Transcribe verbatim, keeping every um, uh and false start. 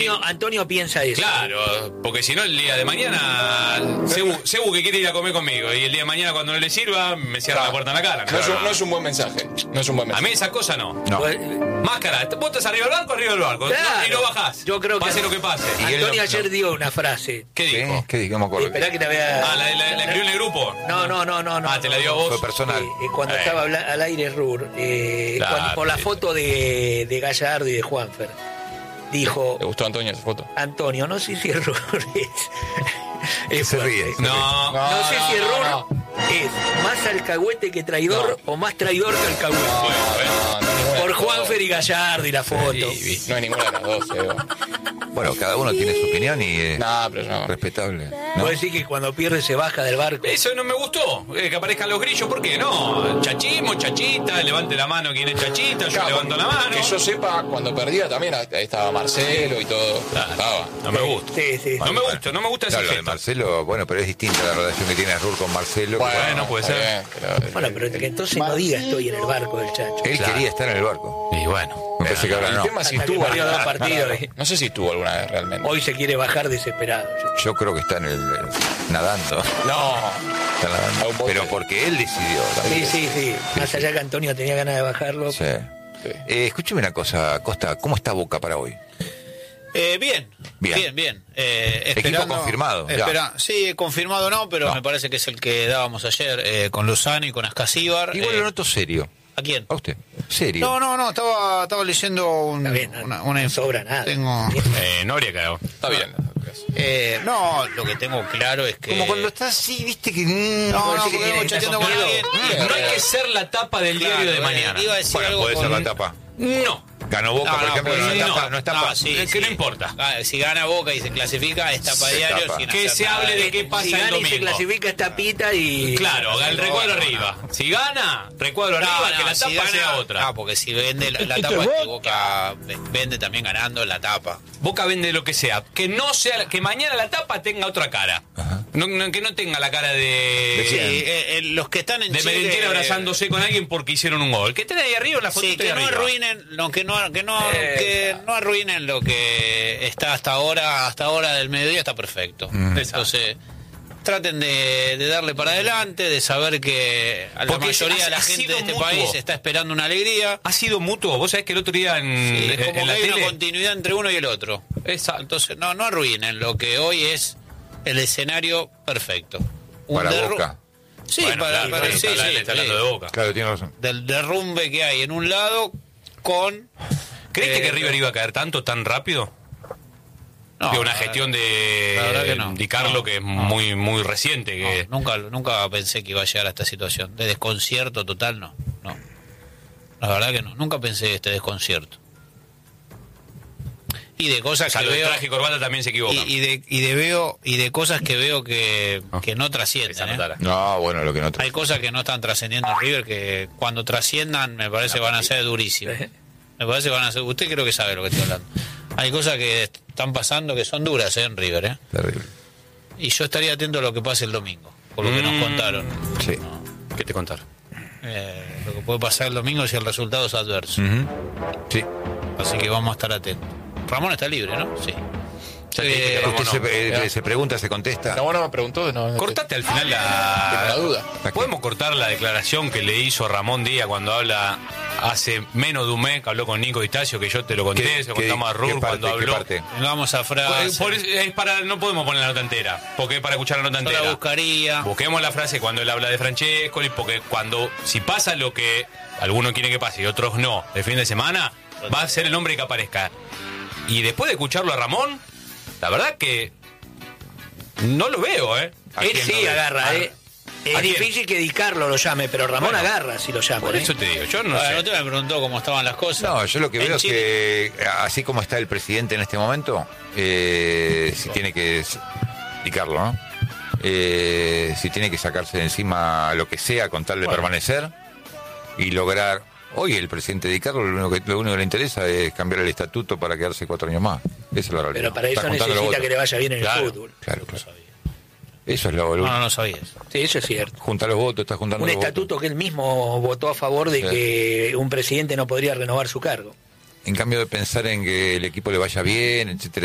Antonio, Antonio piensa eso. Claro, porque si no el día de mañana Sebu, Sebu que quiere ir a comer conmigo y el día de mañana cuando no le sirva me cierra Claro. la puerta en la cara. No, es un, no es un buen mensaje. No es un buen A mensaje. mí esa cosa no. No. Pues, Máscara, vos estás arriba del barco, arriba del barco. Claro. No, y no bajás. Yo creo que pase no. lo que pase. Y él Antonio no- ayer no. dio una frase. ¿Qué ¿Qué? dijo? ¿Qué dijo? No me acuerdo. Esperá que la vea. Ah, la, la, la escribió en el grupo. No, no, no, no, no. Ah, te la dio a no. vos. Fue personal. Eh, eh, cuando Eh. estaba habla- al aire Rur, eh, Claro, cuando- por la sí, foto de, de Gallardo y de Juanfer, dijo: ¿Le gustó a Antonio esa foto? Antonio, no sé si el Rur es. es Se fuerte. ríe. No. No, sé si el no, Rur no. es más alcahuete que traidor o más traidor que alcahuete. Bueno, bueno. No, no, ninguna Por de las Juanfer y Gallardo y la foto. Sí, No hay ninguna de las dos, Evo. Bueno, cada uno tiene su opinión y es No, pero no. respetable. ¿no? Puedo decir que cuando pierde se baja del barco. Eso no me gustó, eh, que aparezcan los grillos, ¿por qué no? Chachismo, chachita, levante la mano quien es chachita, yo Claro, levanto la mano. Que yo sepa, cuando perdía también ahí estaba Marcelo y todo. Claro. Estaba. No me gusta. Sí, sí. No me gusta, no me gusta ese Claro, lo de gesto. Marcelo, bueno, pero es distinta la relación que tiene Rur con Marcelo. Bueno, puede está ser. bien, pero- Bueno, pero que entonces no diga estoy en el barco del Chacho. Él Claro. quería estar en el barco. Y bueno, Me parece que ahora El no. tema es si Hasta que estuvo perdió dos alguna- partidos. no, no, no sé si estuvo alguna vez realmente. Hoy se quiere bajar desesperado. Yo creo que está en el eh, nadando. No. Está nadando. A un bote. Pero porque él decidió Sí, también. sí, sí. Más allá que Antonio tenía ganas de bajarlo. Sí. Sí. Eh, escúcheme una cosa, Costa, ¿cómo está Boca para hoy? Eh, bien, Bien. bien, bien. Eh, Equipo esperando- confirmado, ya. espera- sí, confirmado no, pero No. me parece que es el que dábamos ayer eh, con Lozano y con Ascasíbar. Igual eh, lo noto serio. ¿A quién? ¿A usted? ¿Serio? No, no, no, estaba, estaba leyendo un, Está bien, no, una, una no sobra nada. Tengo, eh, Noria, claro. Está bien. eh, no, lo que tengo claro es que... Como cuando estás así, viste que... mm, No, no, Parece que porque tiene vengo que estar chateando con con miedo. alguien. No hay que ser la tapa del Claro, diario de eh, mañana. Iba a decir Bueno, algo puede ser con- la tapa. No. Ganó Boca, No, por no, ejemplo, pues no, es no, tapa, no es tapa. no, sí, Es que sí. no importa. Ah, si gana Boca y se clasifica, es tapa Se diario. tapa. sin Que hacer se nada. hable de qué pasa Si el gana y se domingo. clasifica esta pita y... Claro, el recuadro arriba. Si gana, recuadro No, arriba, no, que la si tapa gana- sea otra. No, porque si vende la, la tapa, es que Boca vende también ganando la tapa. Boca vende lo que sea. Que no sea, que mañana la tapa tenga otra cara. No, no- que no tenga la cara de. ¿De Sí, quién? eh, eh, los que están en de Chile, Merentiel abrazándose con alguien porque hicieron un gol. Que estén ahí arriba en la fotito Sí, de que no arriba. arruinen, no, que no, que no, Eh, que no arruinen lo que está hasta ahora, hasta ahora del mediodía está perfecto. Mm. Entonces, traten de, de darle para adelante, de saber que a la Porque mayoría ha- de la ha gente sido de este mutuo. país está esperando una alegría. Ha sido mutuo. Vos sabés que el otro día en, Sí, es en- como en que la hay tele. una continuidad entre uno y el otro. Exacto. Entonces, no, no arruinen lo que hoy es el escenario perfecto. Un Para derru- Boca. Sí, Bueno, para, claro, para- claro, sí, está, sí, está sí. hablando de Boca. Claro, tiene razón. Del derrumbe que hay en un lado con... ¿Creíste eh, que River iba a caer tanto, tan rápido? No, que una la gestión verdad- de la verdad que no. Di Carlo No, que es no. muy muy reciente. no, Que nunca, nunca pensé que iba a llegar a esta situación. De desconcierto total, no. no. La verdad que no. Nunca pensé este desconcierto. Y de cosas que Salvo el veo... traje y corbata también se equivoca. Y, y de, y de veo y de cosas que veo que, Ah. que no Esa trascienden. ¿eh? notara. No, bueno, lo que no... Hay cosas que no están trascendiendo en River que cuando trasciendan me parece que van a ser durísimas. Me parece que van a ser. Usted creo que sabe lo que estoy hablando. Hay cosas que están pasando que son duras ¿eh? en River. ¿eh? Terrible. Y yo estaría atento a lo que pase el domingo, por lo que Mm. nos contaron. Sí. ¿Qué te contaron? Eh, lo que puede pasar el domingo si el resultado es adverso. Ujú. Sí. Así que vamos a estar atentos. Ramón está libre, ¿no? Sí. Ya te dije que Eh, Ramón Usted no. se, eh, se pregunta, se contesta. No, bueno, me preguntó. No, no, Cortate al final Tengo la... la duda. ¿Podemos cortar la declaración que le hizo Ramón Díaz cuando habla hace menos de un mes, que habló con Nico Itacio, que yo te lo conté, ¿Qué- se lo qué- contamos a qué Rur parte, cuando qué habló? parte? Vamos a Por- frase. por- es para, no podemos poner la nota entera, porque es para escuchar la nota Yo entera. la buscaría. Busquemos la frase cuando él habla de Francescoli, porque cuando, si pasa lo que algunos quieren que pase y otros no, el fin de semana, va a ser el hombre que aparezca. Y después de escucharlo a Ramón, la verdad que no lo veo, ¿eh? ¿A Él quién sí no ve? agarra, ¿A- ¿eh? a Es quién? difícil que Di Carlo lo llame, pero Ramón Bueno, agarra si lo llama. Por ¿eh? eso te digo, yo no Bueno, sé. usted me preguntó cómo estaban las cosas. No, yo lo que En veo es Chile- que, así como está el presidente en este momento, eh, si tiene que explicarlo, ¿no? Eh, si tiene que sacarse de encima lo que sea con tal de Bueno. permanecer y lograr. Hoy el presidente Di Carlo lo único, que, lo único que le interesa es cambiar el estatuto para quedarse cuatro años más. Esa es la realidad. Pero para Está eso juntando los necesita votos. que le vaya bien en Claro. el fútbol. Claro, claro. Eso es lo, lo No, no, no sabía eso. Sí, eso es cierto. junta los votos, está juntando Un los estatuto que él mismo votó a favor de Sí. que un presidente no podría renovar su cargo. votos. En cambio de pensar en que el equipo le vaya bien, etcétera.